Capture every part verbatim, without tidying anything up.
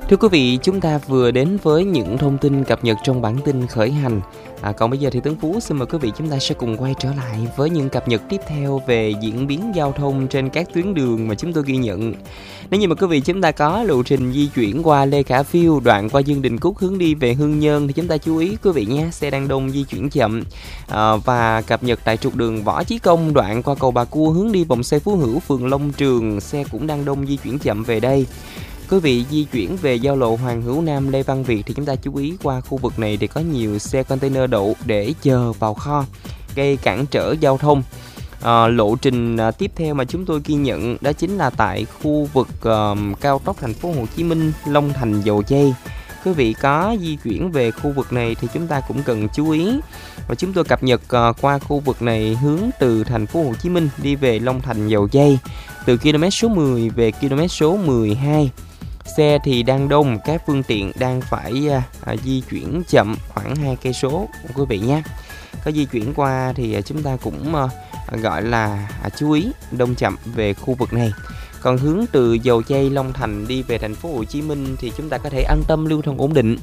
Thưa quý vị, chúng ta vừa đến với những thông tin cập nhật trong bản tin khởi hành. À, còn bây giờ thì Tấn Phú xin mời quý vị chúng ta sẽ cùng quay trở lại với những cập nhật tiếp theo về diễn biến giao thông trên các tuyến đường mà chúng tôi ghi nhận. Nếu như mà quý vị chúng ta có lộ trình di chuyển qua Lê Khả Phiêu, đoạn qua Dương Đình Cúc hướng đi về Hương Nhơn thì chúng ta chú ý quý vị nhé, xe đang đông di chuyển chậm. À, và cập nhật tại trục đường Võ Chí Công, đoạn qua cầu Bà Cua hướng đi vòng xoay Phú Hữu, phường Long Trường, xe cũng đang đông di chuyển chậm về đây. Quý vị di chuyển về giao lộ Hoàng Hữu Nam, Lê Văn Việt thì chúng ta chú ý qua khu vực này thì có nhiều xe container đậu để chờ vào kho, gây cản trở giao thông. À, lộ trình à, tiếp theo mà chúng tôi ghi nhận đó chính là tại khu vực à, cao tốc thành phố Hồ Chí Minh, Long Thành, Dầu Giây. Quý vị có di chuyển về khu vực này thì chúng ta cũng cần chú ý. Và chúng tôi cập nhật à, qua khu vực này hướng từ thành phố Hồ Chí Minh đi về Long Thành, Dầu Giây, từ km số mười về km số mười hai. Xe thì đang đông, các phương tiện đang phải à, di chuyển chậm khoảng hai cây số quý vị nhé. Có di chuyển qua thì chúng ta cũng à, gọi là à, chú ý đông chậm về khu vực này. Còn hướng từ Dầu Giây, Long Thành đi về thành phố Hồ Chí Minh thì chúng ta có thể an tâm lưu thông ổn định.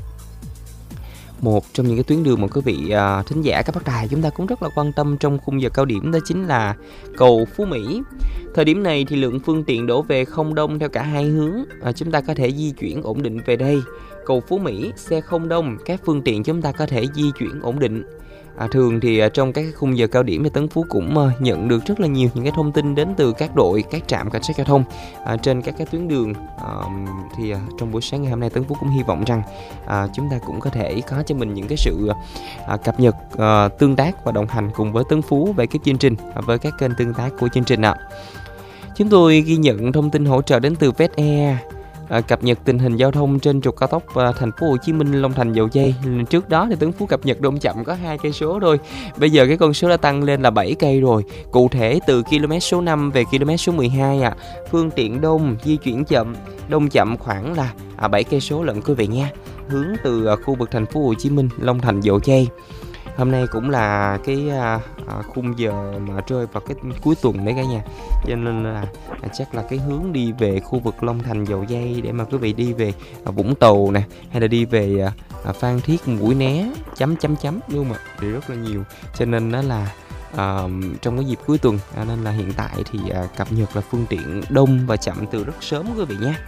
Một trong những cái tuyến đường mà quý vị uh, thính giả các bác đài chúng ta cũng rất là quan tâm trong khung giờ cao điểm đó chính là cầu Phú Mỹ. Thời điểm này thì lượng phương tiện đổ về không đông theo cả hai hướng, uh, chúng ta có thể di chuyển ổn định về đây. Cầu Phú Mỹ xe không đông, các phương tiện chúng ta có thể di chuyển ổn định. À, thường thì uh, trong các khung giờ cao điểm thì Tấn Phú cũng uh, nhận được rất là nhiều những cái thông tin đến từ các đội, các trạm cảnh sát giao thông uh, trên các cái tuyến đường. Uh, thì uh, trong buổi sáng ngày hôm nay Tấn Phú cũng hy vọng rằng uh, chúng ta cũng có thể có cho mình những cái sự uh, cập nhật, uh, tương tác và đồng hành cùng với Tấn Phú về cái chương trình, uh, với các kênh tương tác của chương trình ạ. Chúng tôi ghi nhận thông tin hỗ trợ đến từ vê ét e. À, cập nhật tình hình giao thông trên trục cao tốc à, thành phố Hồ Chí Minh, Long Thành, Dầu Giây. Trước đó thì Tấn Phú cập nhật đông chậm có hai cây số thôi. Bây giờ cái con số đã tăng lên là bảy cây rồi. Cụ thể từ km số năm về km số mười hai à, phương tiện đông, di chuyển chậm, đông chậm khoảng là à, bảy cây số lận quý vị nha. Hướng từ à, khu vực thành phố Hồ Chí Minh, Long Thành, Dầu Giây. Hôm nay cũng là cái à, à, khung giờ mà rơi vào cái cuối tuần đấy cả nhà, cho nên là à, chắc là cái hướng đi về khu vực Long Thành, Dầu Giây để mà quý vị đi về à, Vũng Tàu nè, hay là đi về à, Phan Thiết, Mũi Né, chấm chấm chấm luôn mà thì rất là nhiều, cho nên đó là à, trong cái dịp cuối tuần à, nên là hiện tại thì à, cập nhật là phương tiện đông và chậm từ rất sớm quý vị nhé.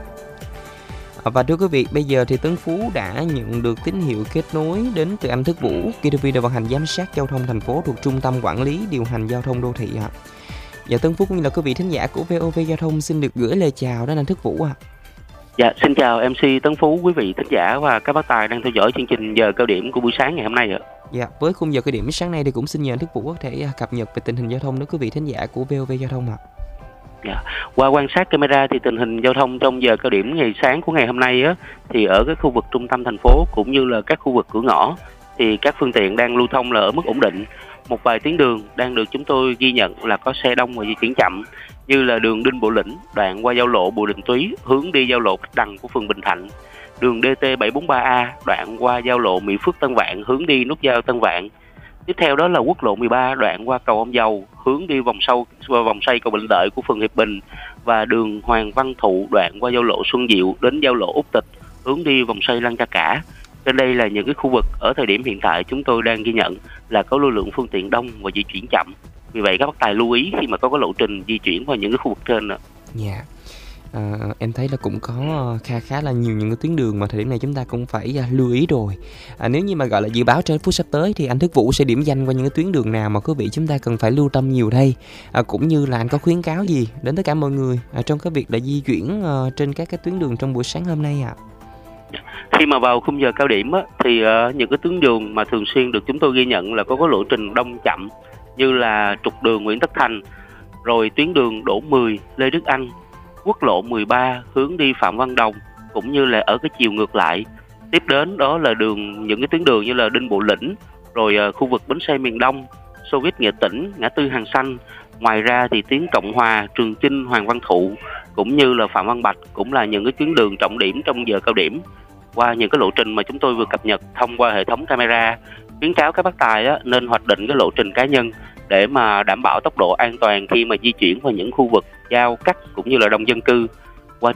Và thưa quý vị, bây giờ thì Tấn Phú đã nhận được tín hiệu kết nối đến từ anh Thức Vũ, kê tê vê đội vận hành giám sát giao thông thành phố thuộc Trung tâm Quản lý Điều hành Giao thông Đô thị ạ. Dạ, Tấn Phú cũng như là quý vị thính giả của vê o vê Giao thông xin được gửi lời chào đến anh Thức Vũ ạ. Dạ, xin chào em xê Tấn Phú, quý vị thính giả và các bác tài đang theo dõi chương trình giờ cao điểm của buổi sáng ngày hôm nay ạ. Dạ, với khung giờ cao điểm sáng nay thì cũng xin nhờ anh Thức Vũ có thể cập nhật về tình hình giao thông đến quý vị thính giả của vê o vê Giao thông ạ. Dạ. Qua quan sát camera thì tình hình giao thông trong giờ cao điểm ngày sáng của ngày hôm nay á, thì ở cái khu vực trung tâm thành phố cũng như là các khu vực cửa ngõ thì các phương tiện đang lưu thông là ở mức ổn định. Một vài tuyến đường đang được chúng tôi ghi nhận là có xe đông và di chuyển chậm, như là đường Đinh Bộ Lĩnh đoạn qua giao lộ Bùi Đình Túy hướng đi giao lộ Bạch Đằng của phường Bình Thạnh, đường đê tê bảy bốn ba A đoạn qua giao lộ Mỹ Phước Tân Vạn hướng đi nút giao Tân Vạn. Tiếp theo đó là quốc lộ mười ba đoạn qua cầu Ông Dầu hướng đi vòng sâu vòng xoay cầu Bình Lợi của phường Hiệp Bình, và đường Hoàng Văn Thụ đoạn qua giao lộ Xuân Diệu đến giao lộ Úc Tịch hướng đi vòng xoay Lăng Cha Cả. Trên đây là những cái khu vực ở thời điểm hiện tại chúng tôi đang ghi nhận là có lưu lượng phương tiện đông và di chuyển chậm. Vì vậy các bác tài lưu ý khi mà có cái lộ trình di chuyển vào những cái khu vực trên nữa. Dạ. Yeah. À, em thấy là cũng có khá khá là nhiều những cái tuyến đường mà thời điểm này chúng ta cũng phải uh, lưu ý rồi. À, nếu như mà gọi là dự báo trên phút sắp tới thì anh Thức Vũ sẽ điểm danh qua những cái tuyến đường nào mà quý vị chúng ta cần phải lưu tâm nhiều đây, à, cũng như là anh có khuyến cáo gì đến tất cả mọi người à, trong cái việc là di chuyển uh, trên các cái tuyến đường trong buổi sáng hôm nay ạ? À? Khi mà vào khung giờ cao điểm á, thì uh, những cái tuyến đường mà thường xuyên được chúng tôi ghi nhận là có cái lộ trình đông chậm, như là trục đường Nguyễn Tất Thành, rồi tuyến đường Đỗ mười, Lê Đức Anh, quốc lộ mười ba hướng đi Phạm Văn Đồng, cũng như là ở cái chiều ngược lại. Tiếp đến đó là đường những cái tuyến đường như là Đinh Bộ Lĩnh, rồi uh, khu vực bến xe miền Đông, Xô Viết Nghệ Tĩnh, ngã tư Hàng Xanh. Ngoài ra thì tuyến Cộng Hòa, Trường Chinh, Hoàng Văn Thụ cũng như là Phạm Văn Bạch cũng là những cái tuyến đường trọng điểm trong giờ cao điểm. Qua những cái lộ trình mà chúng tôi vừa cập nhật thông qua hệ thống camera, khuyến cáo các bác tài á, nên hoạch định cái lộ trình cá nhân để mà đảm bảo tốc độ an toàn khi mà di chuyển vào những khu vực giao cắt cũng như là đông dân cư.